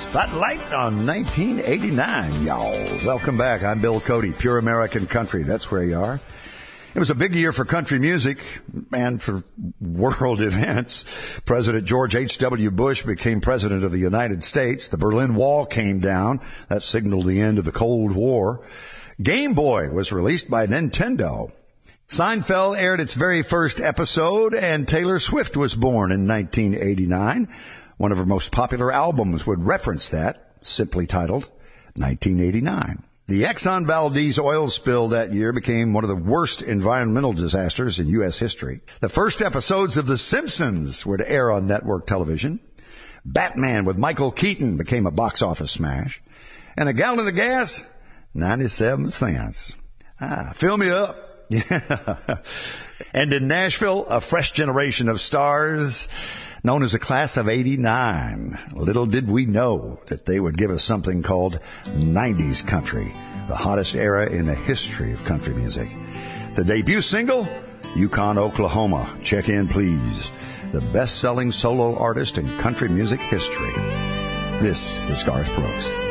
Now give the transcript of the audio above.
Spotlight on 1989, y'all. Welcome back. I'm Bill Cody, Pure American Country. That's where you are. It was a big year for country music and for world events. President George H.W. Bush became president of the United States. The Berlin Wall came down. That signaled the end of the Cold War. Game Boy was released by Nintendo. Seinfeld aired its very first episode, and Taylor Swift was born in 1989. One of her most popular albums would reference that, simply titled 1989. The Exxon Valdez oil spill that year became one of the worst environmental disasters in U.S. history. The first episodes of The Simpsons were to air on network television. Batman with Michael Keaton became a box office smash. And a gallon of gas, 97 cents. Fill me up. Yeah. And in Nashville, a fresh generation of stars known as a class of 89. Little did we know that they would give us something called 90s country, the hottest era in the history of country music. The debut single, Yukon, Oklahoma. Check in, please. The best-selling solo artist in country music history. This is Garth Brooks.